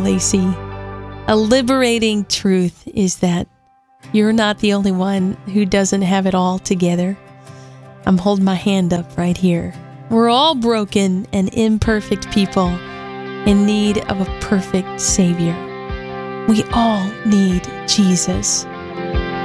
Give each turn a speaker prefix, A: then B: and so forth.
A: Lacey. A liberating truth is that you're not the only one who doesn't have it all together. I'm holding my hand up right here. We're all broken and imperfect people in need of a perfect Savior. We all need Jesus.